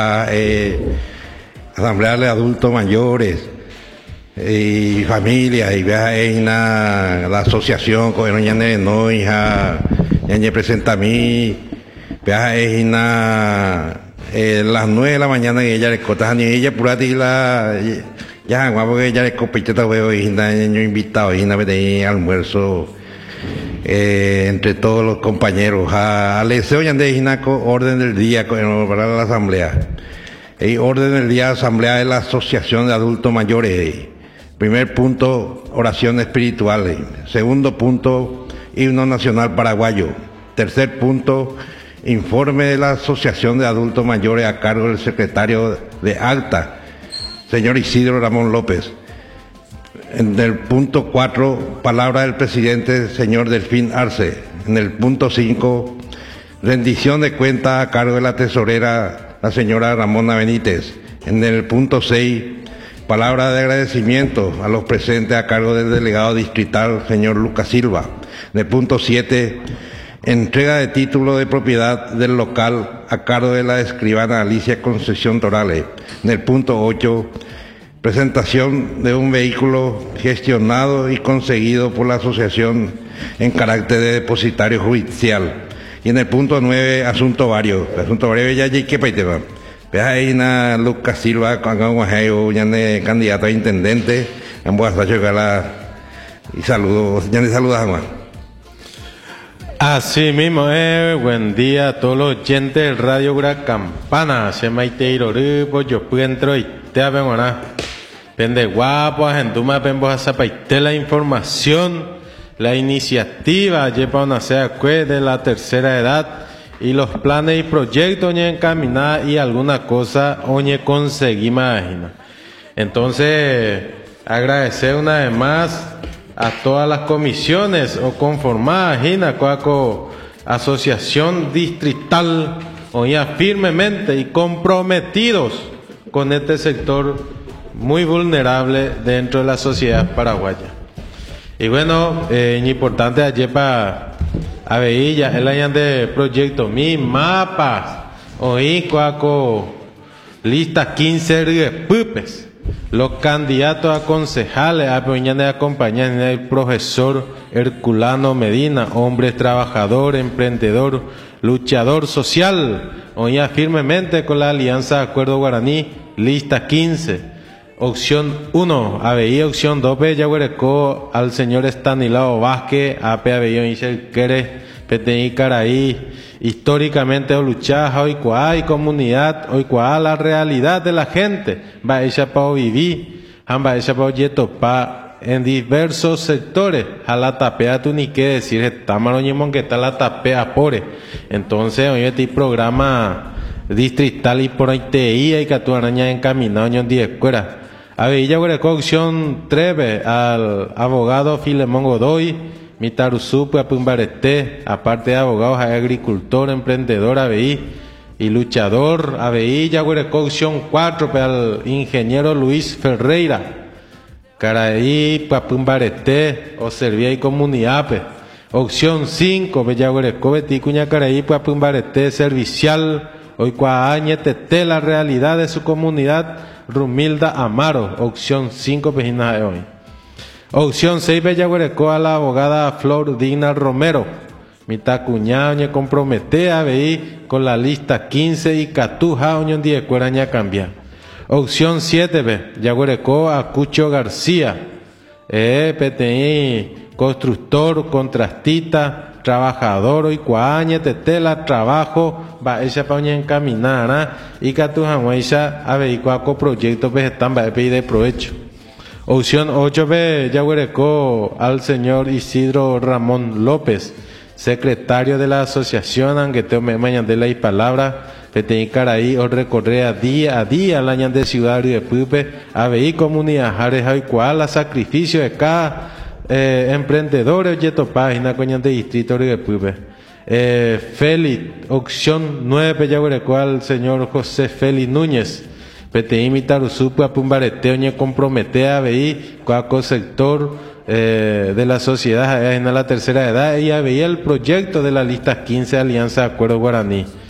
asamblea de adultos mayores y familias y vea en la asociación con el ñane no hija ñane presenta a mí vea en las 9 de la mañana y ella le corta ni ella pura la ya porque ella le compite veo y ño invitado y de almuerzo entre todos los compañeros al deseo ya de orden del día para la asamblea. El orden del día, asamblea de la Asociación de Adultos Mayores. Primer punto, oraciones espirituales. Segundo punto, himno nacional paraguayo. Tercer punto, informe de la Asociación de Adultos Mayores a cargo del secretario de Acta, señor Isidro Ramón López. En el punto 4, palabra del presidente, señor Delfín Arce. En el punto 5, rendición de cuentas a cargo de la tesorera, la señora Ramona Benítez. En el punto 6, palabra de agradecimiento a los presentes a cargo del delegado distrital, señor Lucas Silva. En el punto 7, entrega de título de propiedad del local a cargo de la escribana Alicia Concepción Torales. En el punto 8, presentación de un vehículo gestionado y conseguido por la asociación en carácter de depositario judicial. Y en el punto 9, asunto varios ya que paiteba. Vea ahí na Lucas Silva con candidato a intendente en Boasacho Gala y saludos, ya le saludas Juan. Así mismo, buen día a todos los oyentes del Radio Gra Campana, se maiteiro ripo, yo puentro y te abemona. Pende guapo, agentuma pembo a zapaite la información. La iniciativa lleva una SEACUE de la tercera edad y los planes y proyectos oñe encaminar y alguna cosa oñe conseguir imagina. Entonces, agradecer una vez más a todas las comisiones o conformadas Gina Coaco Asociación Distrital oña firmemente y comprometidos con este sector muy vulnerable dentro de la sociedad paraguaya. Y bueno, importante ayer para Aveilla, el año de proyecto, mi mapas, hoy cuaco, lista 15 de pupes, los candidatos a concejales, a de acompañar el profesor Herculano Medina, hombre trabajador, emprendedor, luchador social, hoy firmemente con la Alianza de Acuerdo Guaraní, lista 15. Opción 1, Aveí, opción 2, Yaguarecó al señor Estanislao Vázquez, AP Aveillón Ishel Quere, PTI Caraí, históricamente luchada, hoy cuá comunidad, hoy cuá la realidad de la gente, va ella para vivir, va ella para yetopa en diversos sectores, a la tapea tú ni qué decir, tamaroñimón que está la tapea pore. Entonces, hoy este programa distrital y por ahí te y que tu araña encaminado en 10 escuelas. Aveilla Guarecó, opción 3, al abogado Filemón Godoy, Mitaruzupu, Apumbarete, aparte de abogados, agricultor, emprendedor, Aveí y luchador, Aveilla Guarecó, opción 4, al ingeniero Luis Ferreira, Caraí, Apumbarete, o Servia y Comunidad, opción 5, Bellaguarecó, Beticuña, Caraí, Apumbarete, servicial, hoy cuañe tete la realidad de su comunidad, Rumilda Amaro, opción 5, página de hoy. Opción 6, Bellaguarecó a la abogada Flor Digna Romero. Mitad cuñaña compromete a veí con la lista 15 y Catuja Oñón 10 cueraña cambia. Opción 7, Bellaguarecó a Cucho García. PTI, constructor, contrastista, trabajador hoy cuañe tetela trabajo va ella pa oña encaminada y catuja ella a vehículo proyectos vegetal va a pedir de provecho. Opción 8, Yaguarecó al señor Isidro Ramón López, secretario de la asociación Angueteo Mañana de la y palabra PTI Caraí o recorrer día a día la de ciudad de Pupe a veí comunidad jares hoy cual la sacrificio de cada emprendedores yeto página coñan de distrito de Pupe. Félix, opción 9, Yaguarecó al señor José Félix Núñez, PTI Mitaruzupu, Apumbarete, oñe compromete a veí cuaco sector de la sociedad en la tercera edad y a veí el proyecto de la lista 15 Alianza de Acuerdo Guaraní.